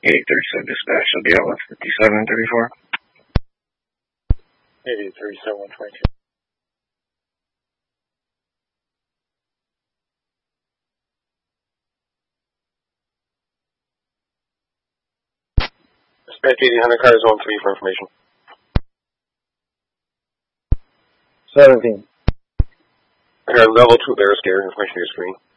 837 dispatch, will be out with 5734. 837-122. Dispatch 1800 cars 13 for information. 17. I got level 2 there, scare information to your screen.